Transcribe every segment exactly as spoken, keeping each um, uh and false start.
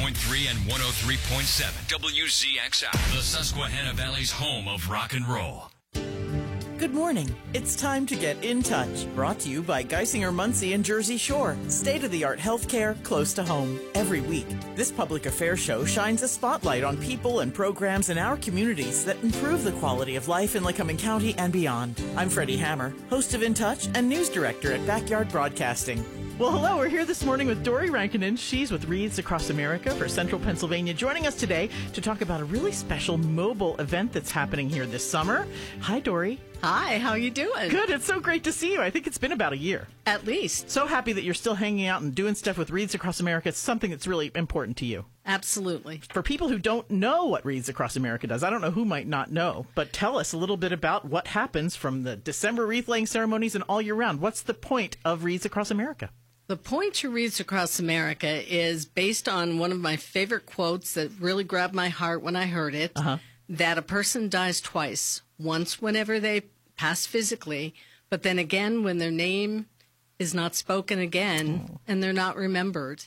point three and one oh three point seven. W Z X I, the Susquehanna Valley's home of rock and roll. Good morning. It's time to get in touch. Brought to you by Geisinger Muncie and Jersey Shore. State-of-the-art healthcare close to home. Every week, this public affairs show shines a spotlight on people and programs in our communities that improve the quality of life in Lycoming County and beyond. I'm Freddie Hammer, host of In Touch and news director at Backyard Broadcasting. Well, hello. We're here this morning with Dory Rankinen. She's with Wreaths Across America for Central Pennsylvania, joining us today to talk about a really special mobile event that's happening here this summer. Hi, Dory. Hi, how you doing? Good. It's so great to see you. I think it's been about a year. At least. So happy that you're still hanging out and doing stuff with Wreaths Across America. It's something that's really important to you. Absolutely. For people who don't know what Wreaths Across America does, I don't know who might not know, but tell us a little bit about what happens from the December wreath-laying ceremonies and all year round. What's the point of Wreaths Across America? The point to Wreaths Across America is based on one of my favorite quotes that really grabbed my heart when I heard it, uh-huh. that a person dies twice, once whenever they pass physically, but then again when their name is not spoken again oh. and they're not remembered.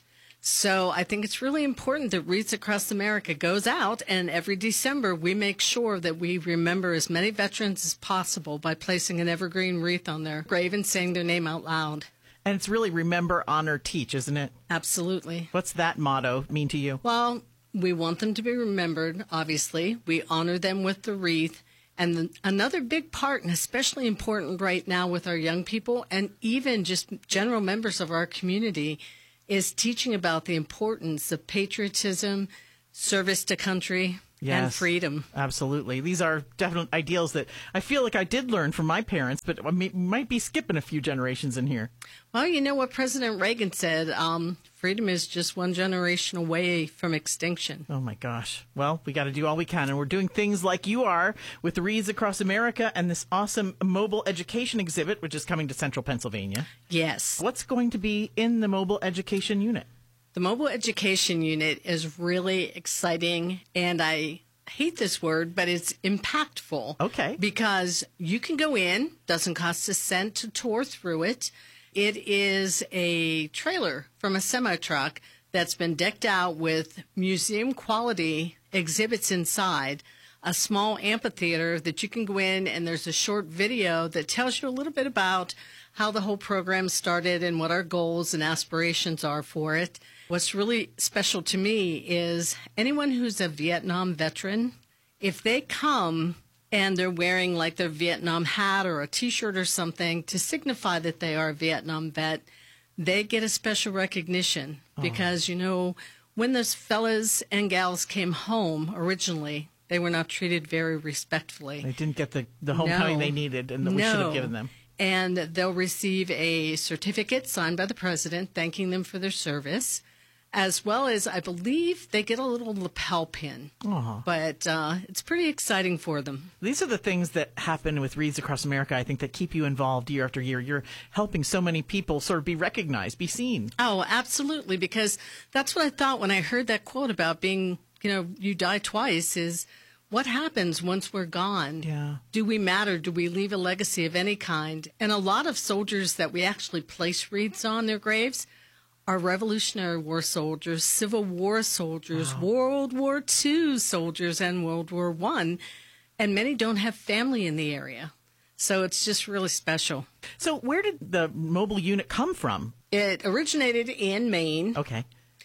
So I think it's really important that Wreaths Across America goes out, and every December we make sure that we remember as many veterans as possible by placing an evergreen wreath on their grave and saying their name out loud. And it's really remember, honor, teach, isn't it? Absolutely. What's that motto mean to you? Well, we want them to be remembered, obviously. We honor them with the wreath. And the, another big part, and especially important right now with our young people and even just general members of our community, is teaching about the importance of patriotism, service to country, yes, and freedom. Absolutely. These are definite ideals that I feel like I did learn from my parents, but I may, might be skipping a few generations in here. Well, you know what President Reagan said, um, freedom is just one generation away from extinction. Oh, my gosh. Well, we got to do all we can, and we're doing things like you are with the Wreaths Across America and this awesome mobile education exhibit, which is coming to Central Pennsylvania. Yes. What's going to be in the mobile education unit? The mobile education unit is really exciting, and I hate this word, but it's impactful. Okay. Because you can go in, doesn't cost a cent to tour through it. It is a trailer from a semi-truck that's been decked out with museum-quality exhibits inside, a small amphitheater that you can go in, and there's a short video that tells you a little bit about how the whole program started and what our goals and aspirations are for it. What's really special to me is anyone who's a Vietnam veteran, if they come and they're wearing like their Vietnam hat or a T-shirt or something to signify that they are a Vietnam vet, they get a special recognition. Oh. Because, you know, when those fellas and gals came home originally, they were not treated very respectfully. They didn't get the, the homecoming no. they needed and that we no. should have given them. And they'll receive a certificate signed by the president thanking them for their service, as well as, I believe, they get a little lapel pin. Aww. But uh, it's pretty exciting for them. These are the things that happen with Wreaths Across America, I think, that keep you involved year after year. You're helping so many people sort of be recognized, be seen. Oh, absolutely, because that's what I thought when I heard that quote about being, you know, you die twice is, what happens once we're gone? Yeah. Do we matter? Do we leave a legacy of any kind? And a lot of soldiers that we actually place wreaths on their graves are Revolutionary War soldiers, Civil War soldiers, wow. World War Two soldiers, and World War One. And many don't have family in the area. So it's just really special. So where did the mobile unit come from? It originated in Maine. Okay.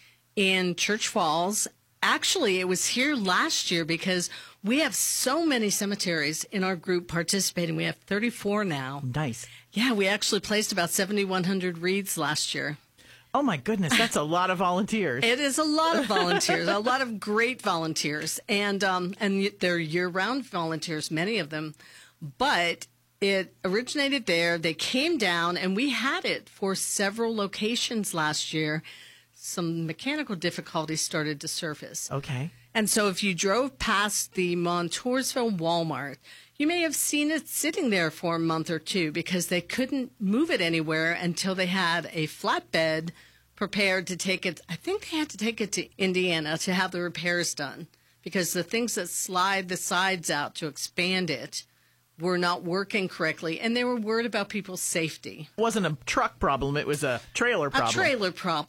In Church Falls. Actually, it was here last year because we have so many cemeteries in our group participating. We have thirty-four now. Nice. Yeah, we actually placed about seventy-one hundred wreaths last year. Oh, my goodness. That's a lot of volunteers. It is a lot of volunteers, a lot of great volunteers. And, um, and they're year-round volunteers, many of them. But it originated there. They came down, and we had it for several locations last year. Some mechanical difficulties started to surface. Okay. And so if you drove past the Montoursville Walmart, you may have seen it sitting there for a month or two because they couldn't move it anywhere until they had a flatbed prepared to take it. I think they had to take it to Indiana to have the repairs done because the things that slide the sides out to expand it were not working correctly, and they were worried about people's safety. It wasn't a truck problem. It was a trailer problem. A trailer problem.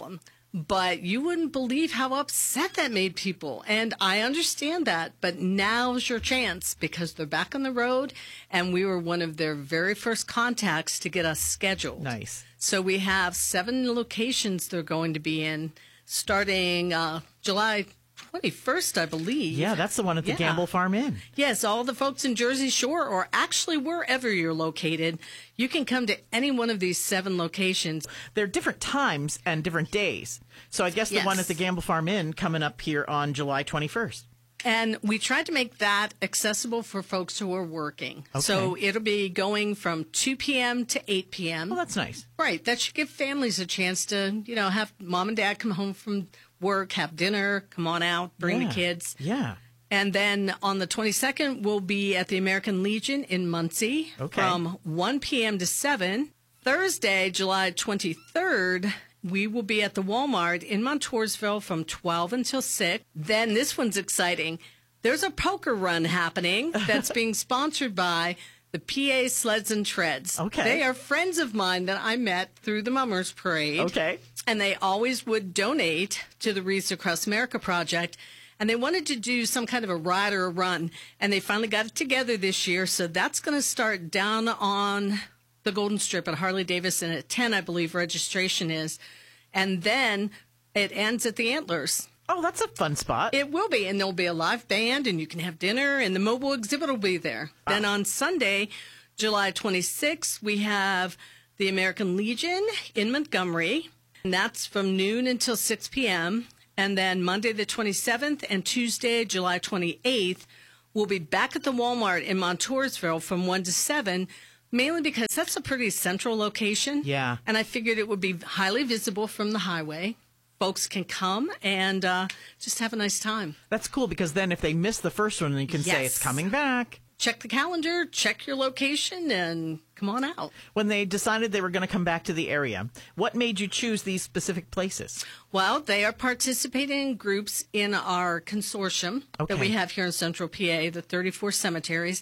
But you wouldn't believe how upset that made people. And I understand that. But now's your chance because they're back on the road. And we were one of their very first contacts to get us scheduled. Nice. So we have seven locations they're going to be in starting uh, July twenty-first, I believe. Yeah, that's the one at the Yeah. Gamble Farm Inn. Yes, all the folks in Jersey Shore, or actually wherever you're located, you can come to any one of these seven locations. There are different times and different days. So I guess the Yes. one at the Gamble Farm Inn coming up here on July twenty-first. And we tried to make that accessible for folks who are working. Okay. So it'll be going from two p.m. to eight p.m. Well, that's nice. Right. That should give families a chance to, you know, have mom and dad come home from work, have dinner, come on out, bring Yeah. the kids. Yeah. And then on the twenty-second, we'll be at the American Legion in Muncie Okay. from one p.m. to seven. Thursday, July twenty-third, we will be at the Walmart in Montoursville from twelve until six. Then this one's exciting. There's a poker run happening that's being sponsored by the P A Sleds and Treads. Okay. They are friends of mine that I met through the Mummers Parade. Okay. And they always would donate to the Wreaths Across America project. And they wanted to do some kind of a ride or a run. And they finally got it together this year. So that's going to start down on the Golden Strip at Harley Davidson at ten, I believe registration is. And then it ends at the Antlers. Oh, that's a fun spot. It will be. And there'll be a live band and you can have dinner and the mobile exhibit will be there. Ah. Then on Sunday, July twenty-sixth, we have the American Legion in Montgomery. And that's from noon until six p.m. And then Monday the twenty-seventh and Tuesday, July twenty-eighth, we'll be back at the Walmart in Montoursville from one to seven, mainly because that's a pretty central location. Yeah. And I figured it would be highly visible from the highway. Folks can come and uh, just have a nice time. That's cool because then if they miss the first one, you can say Yes. it's coming back. Check the calendar, check your location, and come on out. When they decided they were going to come back to the area, what made you choose these specific places? Well, they are participating in groups in our consortium Okay. that we have here in Central P A, the thirty-four cemeteries.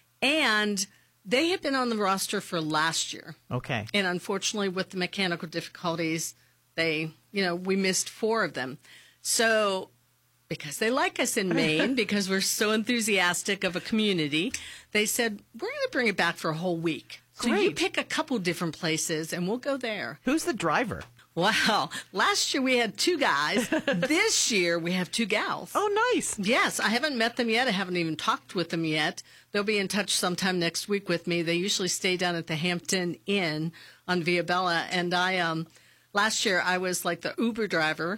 And they had been on the roster for last year. Okay. And unfortunately, with the mechanical difficulties, they, you know, we missed four of them. So because they like us in Maine, because we're so enthusiastic of a community, they said, we're going to bring it back for a whole week. So you Great. pick a couple different places and we'll go there. Who's the driver? Wow. Last year we had two guys. This year we have two gals. Oh, nice. Yes, I haven't met them yet. I haven't even talked with them yet. They'll be in touch sometime next week with me. They usually stay down at the Hampton Inn on Via Bella. And I, um, last year I was like the Uber driver.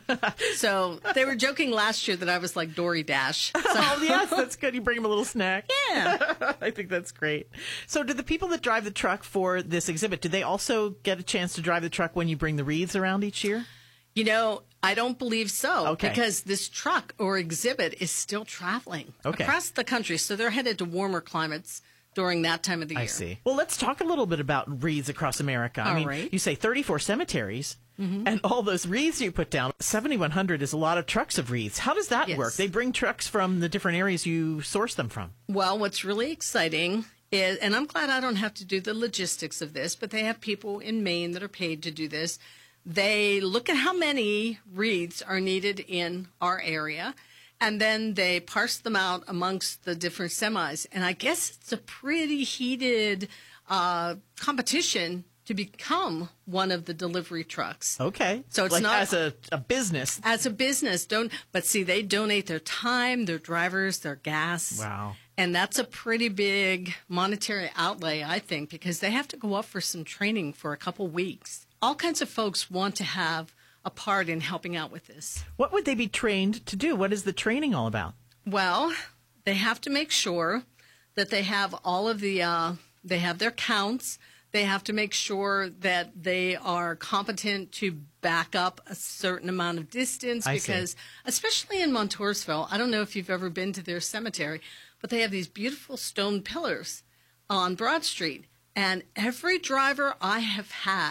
So they were joking last year that I was like Dory Dash. So, Oh, yes, that's good. You bring them a little snack. yeah. I think that's great. So do the people that drive the truck for this exhibit, do they also get a chance to drive the truck when you bring the wreaths around each year? You know, I don't believe so. Okay. Because this truck or exhibit is still traveling Okay. across the country. So they're headed to warmer climates during that time of the year. I see. Well, let's talk a little bit about wreaths across America. I All mean, right. you say thirty-four cemeteries, and all those wreaths you put down, seventy-one hundred is a lot of trucks of wreaths. How does that Yes. work? They bring trucks from the different areas you source them from. Well, what's really exciting is, and I'm glad I don't have to do the logistics of this, but they have people in Maine that are paid to do this. They look at how many wreaths are needed in our area, and then they parse them out amongst the different semis. And I guess it's a pretty heated uh, competition to become one of the delivery trucks. Okay. So it's like not- as a, a business. As a business, don't, but see, they donate their time, their drivers, their gas. Wow. And that's a pretty big monetary outlay, I think, because they have to go up for some training for a couple weeks. All kinds of folks want to have a part in helping out with this. What would they be trained to do? What is the training all about? Well, they have to make sure that they have all of the, uh, they have their counts. They have to make sure that they are competent to back up a certain amount of distance I see. because, especially in Montoursville, I don't know if you've ever been to their cemetery, but they have these beautiful stone pillars on Broad Street. And every driver I have had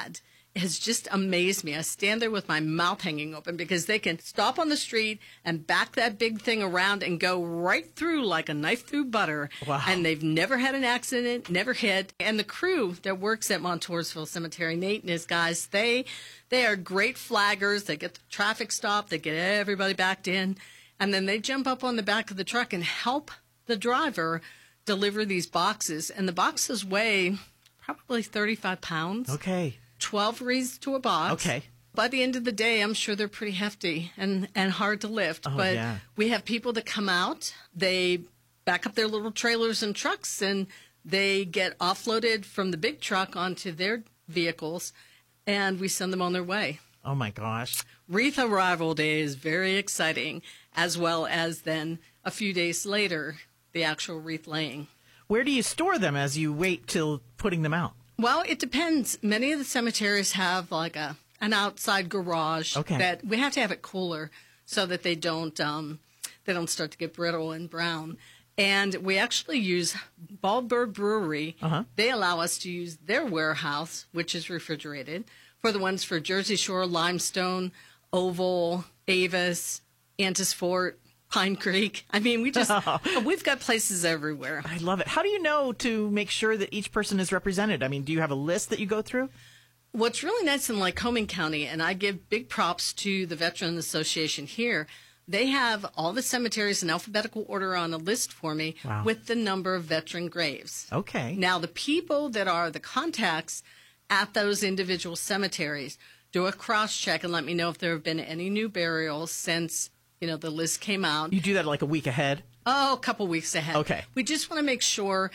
has just amazed me. I stand there with my mouth hanging open because they can stop on the street and back that big thing around and go right through like a knife through butter. Wow. And they've never had an accident, never hit. And the crew that works at Montoursville Cemetery, Nate and his guys, they they are great flaggers. They get the traffic stopped. They get everybody backed in. And then they jump up on the back of the truck and help the driver deliver these boxes. And the boxes weigh probably thirty-five pounds. Okay. twelve wreaths to a box. Okay. By the end of the day, I'm sure they're pretty hefty and, and hard to lift. Oh, but yeah. we have people that come out, they back up their little trailers and trucks, and they get offloaded from the big truck onto their vehicles, and we send them on their way. Oh, my gosh. Wreath Arrival Day is very exciting, as well as then a few days later, the actual wreath laying. Where do you store them as you wait till putting them out? Well, it depends. Many of the cemeteries have like a an outside garage Okay. that we have to have it cooler so that they don't um, they don't start to get brittle and brown. And we actually use Bald Bird Brewery. Uh-huh. They allow us to use their warehouse, which is refrigerated, for the ones for Jersey Shore, Limestone, Oval, Avis, Antis Fort, Pine Creek. I mean, we just, we've got places everywhere. I love it. How do you know to make sure that each person is represented? I mean, do you have a list that you go through? What's really nice in Lycoming County, and I give big props to the Veteran Association here, they have all the cemeteries in alphabetical order on a list for me. Wow. With the number of veteran graves. Okay. Now, the people that are the contacts at those individual cemeteries do a cross-check and let me know if there have been any new burials since, you know, the list came out. You do that like a week ahead? Oh, a couple weeks ahead. Okay. We just want to make sure.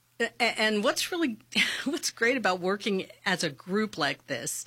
And what's really, what's great about working as a group like this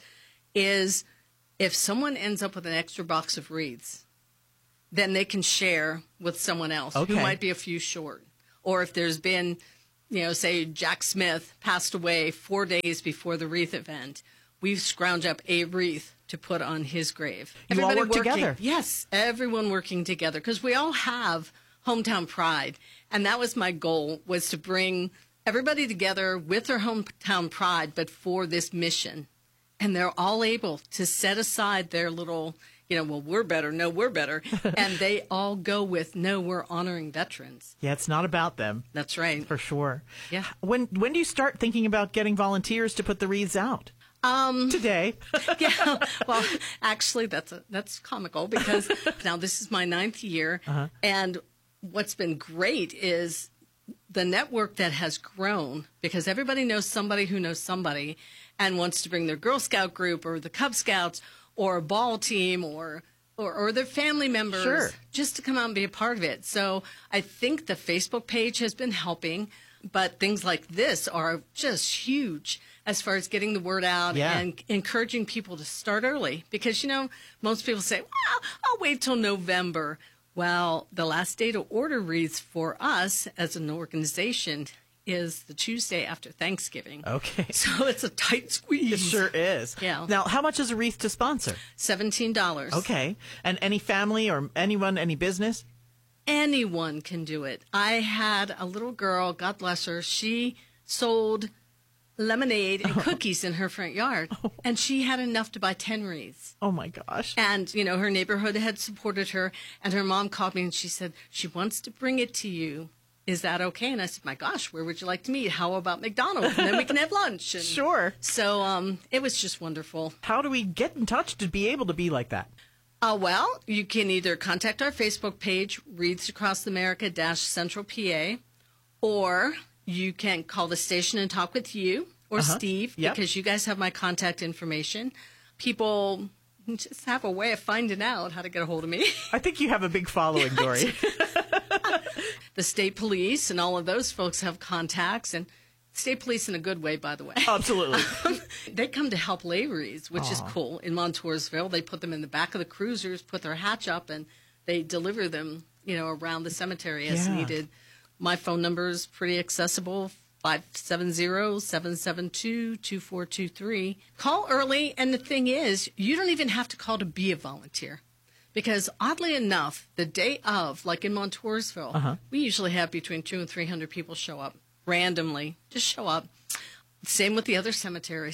is if someone ends up with an extra box of wreaths, then they can share with someone else Okay. who might be a few short. Or if there's been, you know, say Jack Smith passed away four days before the wreath event, we scrounge up a wreath to put on his grave. You all work working, together. Yes, everyone working together because we all have hometown pride. And that was my goal, was to bring everybody together with their hometown pride, but for this mission. And they're all able to set aside their little, you know, well, we're better. No, we're better. And they all go with, no, we're honoring veterans. Yeah, it's not about them. That's right. For sure. Yeah. When when do you start thinking about getting volunteers to put the wreaths out? Um, Today. yeah. Well, actually, that's a, that's comical because now this is my ninth year, Uh-huh. and what's been great is the network that has grown because everybody knows somebody who knows somebody and wants to bring their Girl Scout group or the Cub Scouts or a ball team or or, or their family members Sure. just to come out and be a part of it. So I think the Facebook page has been helping, but things like this are just huge as far as getting the word out Yeah. and encouraging people to start early. Because, you know, most people say, well, I'll wait till November. Well, the last day to order wreaths for us as an organization is the Tuesday after Thanksgiving. Okay. So it's a tight squeeze. It sure is. Yeah. Now, how much is a wreath to sponsor? seventeen dollars. Okay. And any family or anyone, any business? Anyone can do it. I had a little girl, God bless her, she sold lemonade and cookies in her front yard, and she had enough to buy ten wreaths. Oh, my gosh. And, you know, her neighborhood had supported her, and her mom called me and she said, she wants to bring it to you. Is that okay? And I said, my gosh, where would you like to meet? How about McDonald's? And then we can have lunch. And Sure. So um, it was just wonderful. How do we get in touch to be able to be like that? Uh, well, you can either contact our Facebook page, Wreaths Across America dash Central P A, or you can call the station and talk with you or Uh-huh. Steve, Yep. because you guys have my contact information. People just have a way of finding out how to get a hold of me. I think you have a big following, Dory. The state police and all of those folks have contacts, and state police in a good way, by the way. Absolutely. They come to help lay wreaths, which is Aw. cool. In Montoursville, they put them in the back of the cruisers, put their hatch up, and they deliver them, you know, around the cemetery as Yeah. needed. My phone number is pretty accessible, five seven zero, seven seven two, two four two three. Call early, and the thing is, you don't even have to call to be a volunteer. Because oddly enough, the day of, like in Montoursville, Uh-huh. we usually have between two and three hundred people show up randomly. Just show up. Same with the other cemeteries.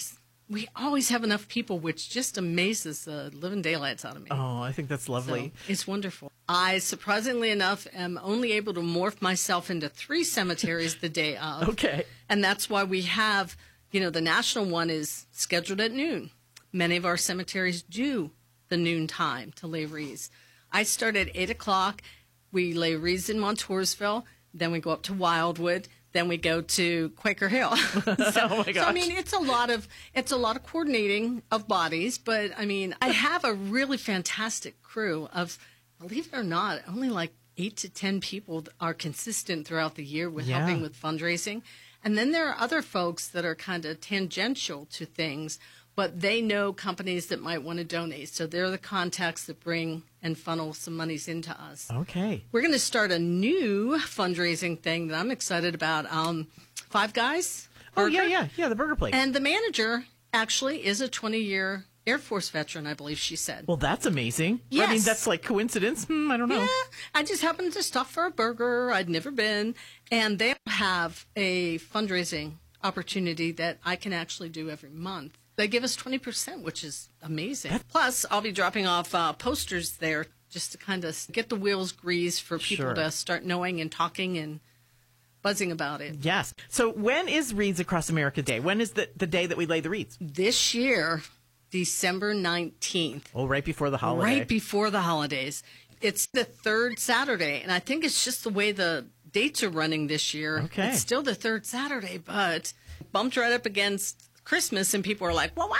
we always have enough people, which just amazes the living daylights out of me. Oh, I think that's lovely. So it's wonderful. I, surprisingly enough, am only able to morph myself into three cemeteries the day of. Okay. And that's why we have, you know, the national one is scheduled at noon. Many of our cemeteries do the noon time to lay wreaths. I start at eight o'clock. We lay wreaths in Montoursville. Then we go up to Wildwood. Then we go to Quaker Hill. so, oh my gosh. so I mean, it's a lot of it's a lot of coordinating of bodies. But I mean, I have a really fantastic crew of, believe it or not, only like eight to ten people are consistent throughout the year with Yeah. helping with fundraising. And then there are other folks that are kind of tangential to things, but they know companies that might want to donate. So they're the contacts that bring and funnel some monies into us. Okay. We're going to start a new fundraising thing that I'm excited about. Um, Five Guys. Oh, yeah, Burger. yeah. Yeah, the burger place. And the manager actually is a twenty-year Air Force veteran, I believe she said. well, that's amazing. I mean, Yes. that's like coincidence. Hmm, I don't know. Yeah, I just happened to stop for a burger. I'd never been. And they have a fundraising opportunity that I can actually do every month. They give us twenty percent, which is amazing. Plus, I'll be dropping off uh, posters there just to kind of get the wheels greased for people Sure. to start knowing and talking and buzzing about it. Yes. So when is Wreaths Across America Day? When is the, the day that we lay the wreaths? This year, December nineteenth. Oh, right before the holiday. Right before the holidays. It's the third Saturday, and I think it's just the way the dates are running this year. Okay. It's still the third Saturday, but bumped right up against Christmas, and people are like, well,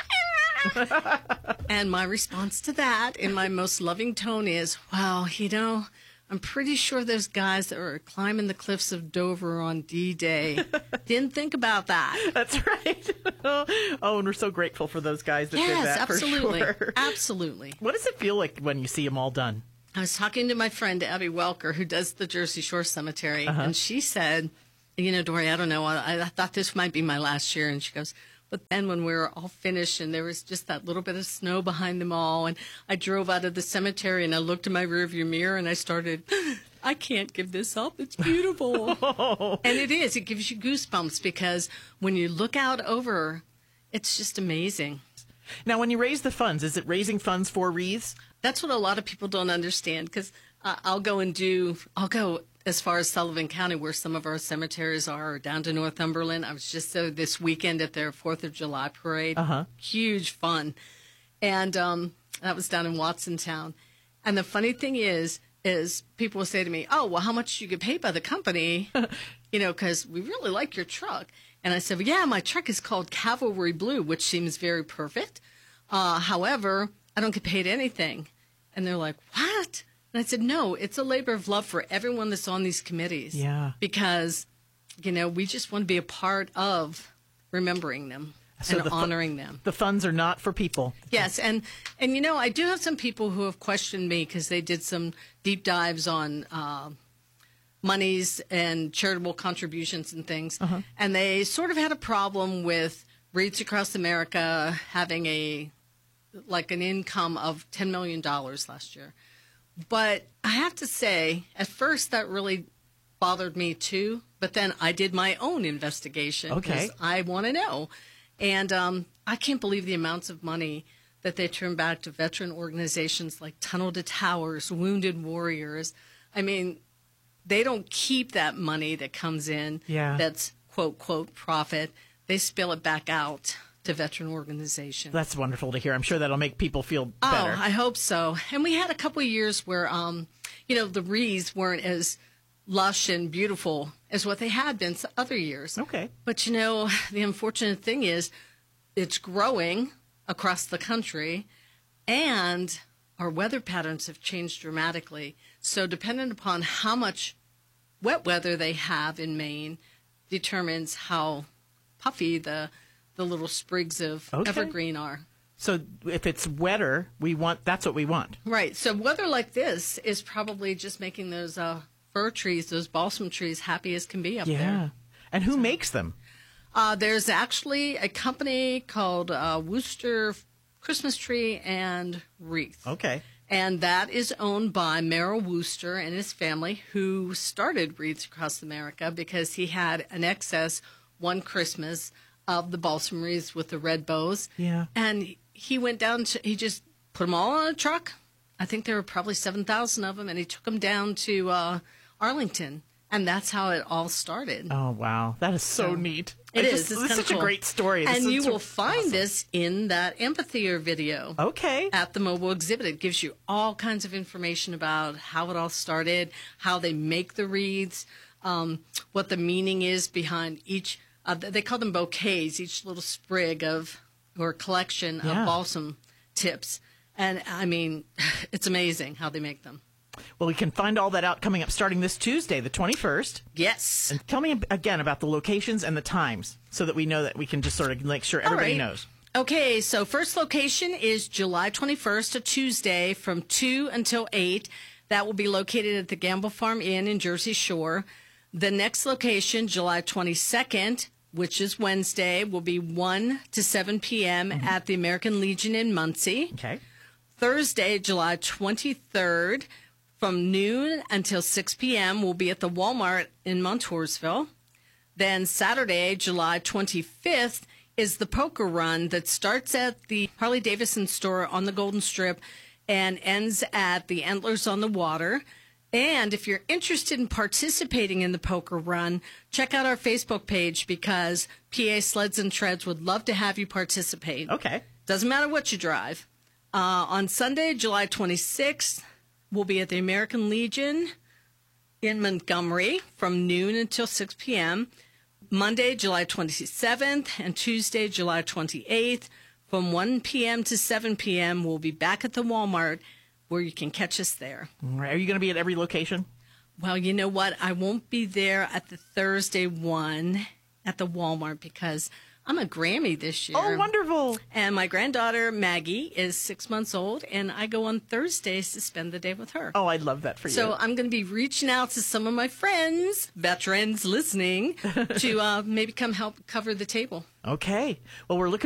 why? And my response to that in my most loving tone is, well, you know, I'm pretty sure those guys that were climbing the cliffs of Dover on D-Day didn't think about that. That's right. Oh, and we're so grateful for those guys that did Yes, that absolutely. for sure. Absolutely. What does it feel like when you see them all done? I was talking to my friend Abby Welker, who does the Jersey Shore Cemetery, Uh-huh. and she said, you know, Dory, I don't know, I, I thought this might be my last year. And she goes, but then when we were all finished and there was just that little bit of snow behind them all, and I drove out of the cemetery and I looked in my rearview mirror and I started, I can't give this up. It's beautiful. And it is. It gives you goosebumps because when you look out over, it's just amazing. Now, when you raise the funds, is it raising funds for wreaths? That's what a lot of people don't understand because uh, I'll go and do, I'll go as far as Sullivan County where some of our cemeteries are, or down to Northumberland. I was just there this weekend at their fourth of July parade. Uh-huh. Huge fun. And um, that was down in Watsontown. And the funny thing is, is people will say to me, oh, well, how much do you get paid by the company? You know, because we really like your truck. And I said, well, yeah, my truck is called Cavalry Blue, which seems very perfect. Uh, however, I don't get paid anything. And they're like, what? And I said, no, it's a labor of love for everyone that's on these committees. Yeah. Because, you know, we just want to be a part of remembering them So and the fu- honoring them. The funds are not for people. Yes, and, and you know, I do have some people who have questioned me because they did some deep dives on uh, monies and charitable contributions and things, Uh-huh. and they sort of had a problem with Wreaths Across America having a like an income of ten million dollars last year. But I have to say, at first that really bothered me too, but then I did my own investigation Okay. I want to know. And um, I can't believe the amounts of money that they turn back to veteran organizations like Tunnel to Towers, Wounded Warriors. I mean, they don't keep that money that comes in Yeah. that's quote, quote, profit. They spill it back out to veteran organizations. That's wonderful to hear. I'm sure that'll make people feel better. Oh, I hope so. And we had a couple of years where, um, you know, the wreaths weren't as lush and beautiful as what they had been s- other years. Okay. But, you know, the unfortunate thing is it's growing across the country and our weather patterns have changed dramatically. So dependent upon how much wet weather they have in Maine determines how puffy the the little sprigs of Okay. evergreen are. So if it's wetter, we want that's what we want. Right. So weather like this is probably just making those uh, fir trees, those balsam trees, happy as can be up Yeah. there. And who makes them? Uh, there's actually a company called uh, Worcester Christmas Tree and Wreath. Okay. And that is owned by Merrill Wooster and his family, who started Wreaths Across America because he had an excess one Christmas of the balsam wreaths with the red bows. Yeah. And he went down to, he just put them all on a truck. I think there were probably seven thousand of them, and he took them down to uh, Arlington. And that's how it all started. Oh, wow. That is so, So, neat. It I is. Just, It's it's such cool. a great story. This And is you so will find awesome. this in that amphitheater video. Okay. At the mobile exhibit. It gives you all kinds of information about how it all started, how they make the wreaths, um, what the meaning is behind each. Uh, they call them bouquets, each little sprig of or collection Yeah. of balsam tips. And I mean, it's amazing how they make them. Well, we can find all that out coming up starting this Tuesday, the twenty-first. Yes. And tell me again about the locations and the times so that we know that we can just sort of make sure everybody right. knows. Okay, so first location is July twenty-first, a Tuesday, from two until eight. That will be located at the Gamble Farm Inn in Jersey Shore. The next location, July twenty-second, which is Wednesday, will be one to seven p.m. Mm-hmm. at the American Legion in Muncie. Okay. Thursday, July twenty-third, from noon until six p.m. will be at the Walmart in Montoursville. Then Saturday, July twenty-fifth, is the poker run that starts at the Harley-Davidson store on the Golden Strip and ends at the Antlers on the Water. And if you're interested in participating in the poker run, check out our Facebook page because P A Sleds and Treads would love to have you participate. Okay. Doesn't matter what you drive. Uh, on Sunday, July twenty-sixth, we'll be at the American Legion in Montgomery from noon until six p.m. Monday, July twenty-seventh, and Tuesday, July twenty-eighth, from one p.m. to seven p.m. We'll be back at the Walmart where you can catch us there. All right. Are you going to be at every location? Well, you know what? I won't be there at the Thursday one at the Walmart because I'm a Grammy this year. Oh, wonderful. And my granddaughter, Maggie, is six months old, and I go on Thursdays to spend the day with her. Oh, I'd love that for you. So I'm going to be reaching out to some of my friends, veterans listening, to uh, maybe come help cover the table. Okay. Well, we're looking